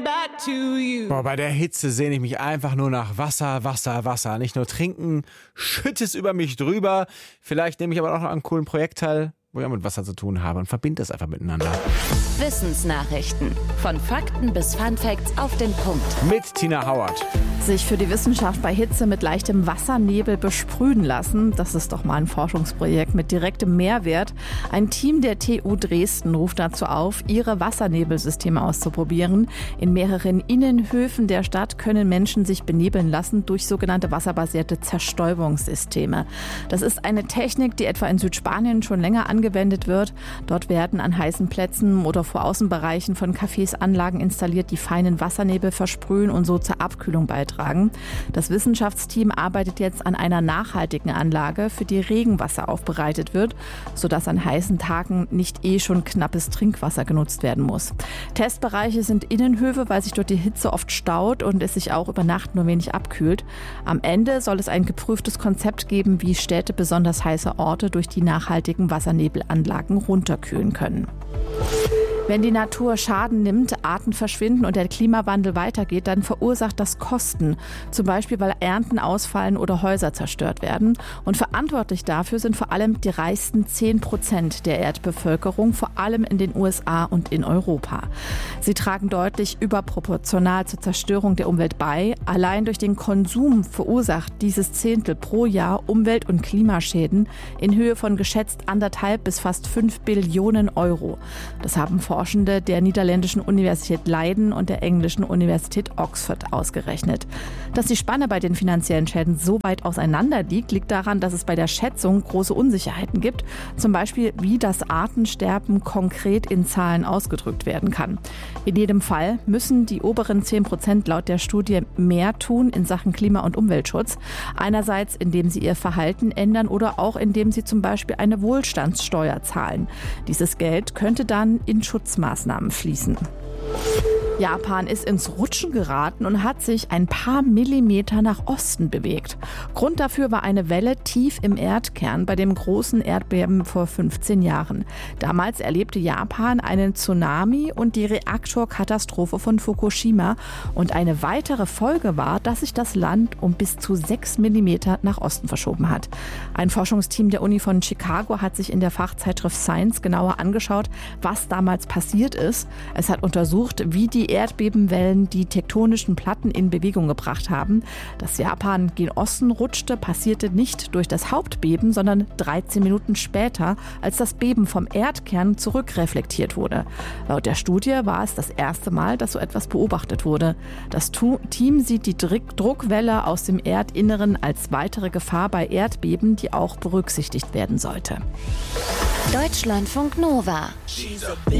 back to you. Boah, bei der Hitze sehne ich mich einfach nur nach Wasser, Wasser, Wasser. Nicht nur trinken, schütt es über mich drüber. Vielleicht nehme ich aber auch noch an einem coolen Projekt teil, wo ich auch mit Wasser zu tun habe, und verbinde das einfach miteinander. Wissensnachrichten. Von Fakten bis Funfacts auf den Punkt. Mit Tina Hauert. Sich für die Wissenschaft bei Hitze mit leichtem Wassernebel besprühen lassen, das ist doch mal ein Forschungsprojekt mit direktem Mehrwert. Ein Team der TU Dresden ruft dazu auf, ihre Wassernebelsysteme auszuprobieren. In mehreren Innenhöfen der Stadt können Menschen sich benebeln lassen durch sogenannte wasserbasierte Zerstäubungssysteme. Das ist eine Technik, die etwa in Südspanien schon länger angewendet wird. Dort werden an heißen Plätzen oder vor Außenbereichen von Cafés Anlagen installiert, die feinen Wassernebel versprühen und so zur Abkühlung beitragen. Das Wissenschaftsteam arbeitet jetzt an einer nachhaltigen Anlage, für die Regenwasser aufbereitet wird, sodass an heißen Tagen nicht schon knappes Trinkwasser genutzt werden muss. Testbereiche sind Innenhöfe, weil sich dort die Hitze oft staut und es sich auch über Nacht nur wenig abkühlt. Am Ende soll es ein geprüftes Konzept geben, wie Städte besonders heiße Orte durch die nachhaltigen Wassernebelanlagen runterkühlen können. Wenn die Natur Schaden nimmt, Arten verschwinden und der Klimawandel weitergeht, dann verursacht das Kosten. Zum Beispiel, weil Ernten ausfallen oder Häuser zerstört werden. Und verantwortlich dafür sind vor allem die reichsten 10% der Erdbevölkerung, vor allem in den USA und in Europa. Sie tragen deutlich überproportional zur Zerstörung der Umwelt bei. Allein durch den Konsum verursacht dieses Zehntel pro Jahr Umwelt- und Klimaschäden in Höhe von geschätzt 1,5 bis fast 5 Billionen Euro. Das haben Forschende der niederländischen Universität Leiden und der englischen Universität Oxford ausgerechnet. Dass die Spanne bei den finanziellen Schäden so weit auseinander liegt, liegt daran, dass es bei der Schätzung große Unsicherheiten gibt. Zum Beispiel, wie das Artensterben konkret in Zahlen ausgedrückt werden kann. In jedem Fall müssen die oberen 10% laut der Studie mehr tun in Sachen Klima- und Umweltschutz. Einerseits, indem sie ihr Verhalten ändern oder auch indem sie zum Beispiel eine Wohlstandssteuer zahlen. Dieses Geld könnte dann in Schutzmaßnahmen fließen. Japan ist ins Rutschen geraten und hat sich ein paar Millimeter nach Osten bewegt. Grund dafür war eine Welle tief im Erdkern bei dem großen Erdbeben vor 15 Jahren. Damals erlebte Japan einen Tsunami und die Reaktorkatastrophe von Fukushima. Und eine weitere Folge war, dass sich das Land um bis zu 6 Millimeter nach Osten verschoben hat. Ein Forschungsteam der Uni von Chicago hat sich in der Fachzeitschrift Science genauer angeschaut, was damals passiert ist. Es hat untersucht, wie die Erdbebenwellen die tektonischen Platten in Bewegung gebracht haben. Dass Japan gen Osten rutschte, passierte nicht durch das Hauptbeben, sondern 13 Minuten später, als das Beben vom Erdkern zurückreflektiert wurde. Laut der Studie war es das erste Mal, dass so etwas beobachtet wurde. Das Team sieht die Druckwelle aus dem Erdinneren als weitere Gefahr bei Erdbeben, die auch berücksichtigt werden sollte. Deutschlandfunk Nova.